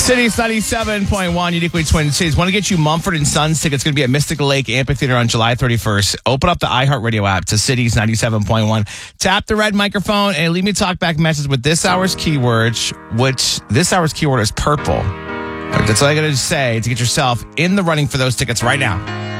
Cities 97.1, uniquely Twin Cities. Want to get you Mumford & Sons tickets. It's going to be at Mystic Lake Amphitheater on July 31st. Open up the iHeartRadio app to Cities 97.1. Tap the red microphone and leave me a talkback message with this hour's keyword, which this hour's keyword is purple. That's all I got to say to get yourself in the running for those tickets right now.